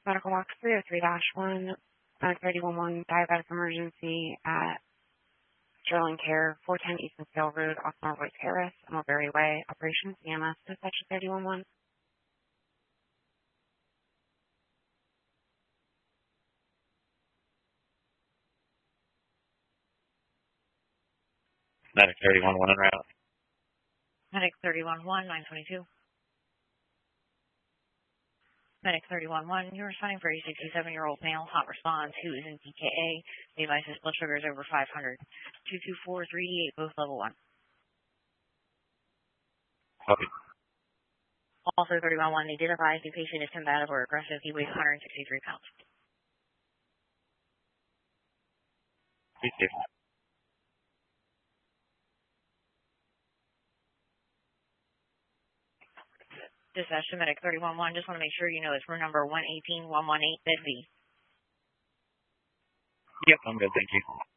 Medical Box 303-1, 311 diabetic emergency at Sterling Care, 410 East Scale Road, off Norwood Terrace, Mulberry Way. Operations EMS, dispatch 311. Medic 311 en route. Medic 311, 922. Medic 311, you're responding for a 67-year-old male, hot response, who is in DKA. The device's blood sugar is over 500. 224, 388, both level 1. Copy. Also 311, they did advise the patient is combative or aggressive. He weighs 163 pounds. Please do. Dispatch to Medic 311, just want to make sure you know it's room number 118-118, bed B. Yep, I'm good, thank you.